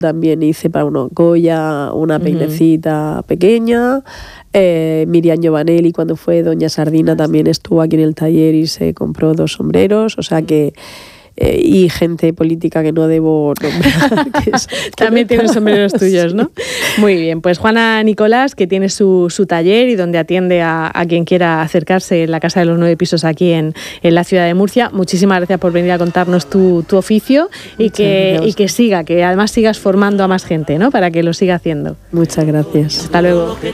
También hice para Goya una peinecita pequeña. Miriam Giovanelli, cuando fue Doña Sardina, también estuvo aquí en el taller y se compró 2 sombreros. O sea que... y gente política que no debo nombrar. También tienen sombreros tuyos, ¿no? Muy bien, pues Juana Nicolás, que tiene su taller y donde atiende a quien quiera acercarse en la Casa de los 9 Pisos aquí en la ciudad de Murcia. Muchísimas gracias por venir a contarnos tu oficio y que siga, que además sigas formando a más gente, ¿no? Para que lo siga haciendo. Muchas gracias. Hasta luego.